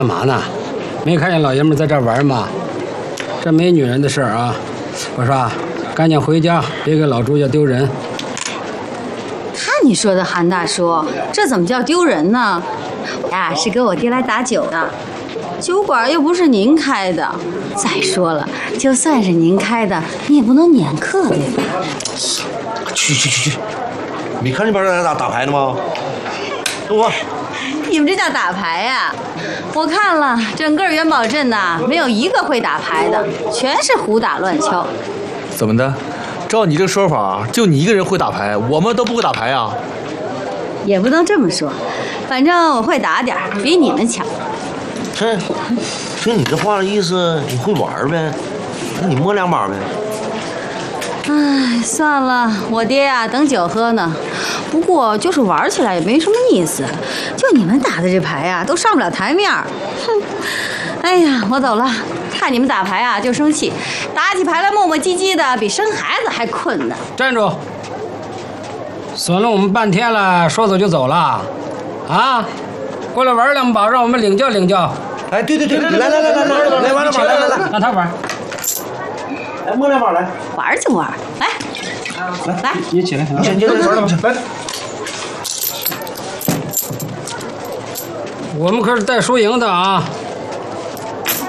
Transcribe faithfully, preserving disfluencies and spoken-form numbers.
干嘛呢？没看见老爷们在这玩吗？这没女人的事儿啊！我说，赶紧回家，别给老朱家丢人。 看你说的，韩大叔，这怎么叫丢人呢？呀，是给我爹来打酒的，酒馆又不是您开的。再说了，就算是您开的，你也不能撵客，对吧？ 去去去去，没看那边在打打牌呢吗？东方。 你们这叫打牌呀？我看了，整个元宝镇呐，没有一个会打牌的，全是胡打乱敲。 怎么的？照你这说法，就你一个人会打牌，我们都不会打牌啊？ 也不能这么说，反正我会打点，比你们强。 这，听你这话的意思，你会玩呗？那你摸两把呗。 唉，算了，我爹呀、啊、等酒喝呢。不过就是玩起来也没什么意思，就你们打的这牌呀、啊，都上不了台面儿。哼，哎呀，我走了。看你们打牌啊就生气，打起牌来磨磨唧唧的，比生孩子还困难。 站住！损了我们半天了，说走就走了，啊？过来玩两把，让我们领教领教。 哎，对对对，来来来来来来，玩两把，来来来， 让他玩。 来摸两把来。 玩就玩，来，来来， 你起来， 你先，你先玩两把，来。 我们可是带输赢的啊！